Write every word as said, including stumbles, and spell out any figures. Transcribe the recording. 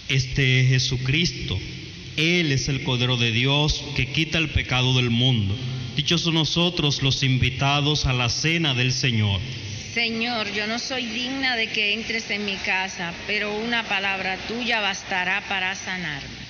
Este es Jesucristo. Él es el Cordero de Dios que quita el pecado del mundo. Dichosos nosotros los invitados a la cena del Señor. Señor, yo no soy digna de que entres en mi casa, pero una palabra tuya bastará para sanarme.